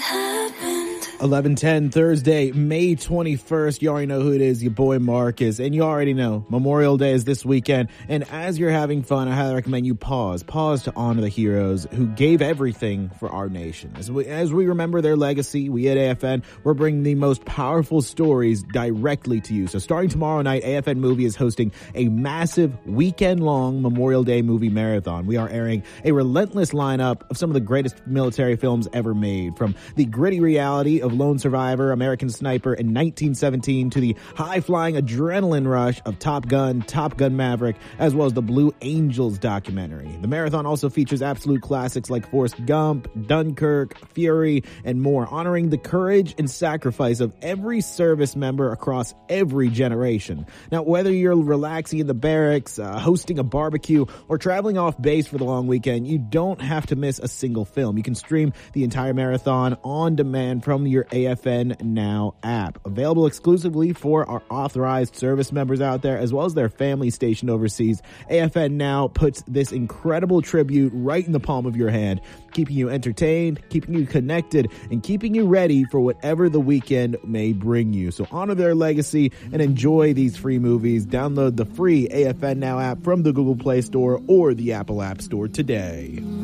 11:10 Thursday, May 21st. You already know who it is, your boy Marcus. And you already know Memorial Day is this weekend. And as you're having fun, I highly recommend you pause to honor the heroes who gave everything for our nation. As we remember their legacy, we at AFN, we're bringing the most powerful stories directly to you. So starting tomorrow night, AFN Movie is hosting a massive weekend-long Memorial Day movie marathon. We are airing a relentless lineup of some of the greatest military films ever made, from the gritty reality of Lone Survivor, American Sniper in 1917 to the high-flying adrenaline rush of Top Gun Maverick, as well as the Blue Angels documentary. The marathon also features absolute classics like Forrest Gump, Dunkirk, Fury, and more, honoring the courage and sacrifice of every service member across every generation. Now, whether you're relaxing in the barracks, hosting a barbecue, or traveling off base for the long weekend, you don't have to miss a single film. You can stream the entire marathon on demand from your AFN Now app. Available exclusively for our authorized service members out there, as well as their family stationed overseas. AFN Now puts this incredible tribute right in the palm of your hand, keeping you entertained, keeping you connected, and keeping you ready for whatever the weekend may bring you. So honor their legacy and enjoy these free movies. Download the free AFN Now app from the Google Play Store or the Apple App Store today.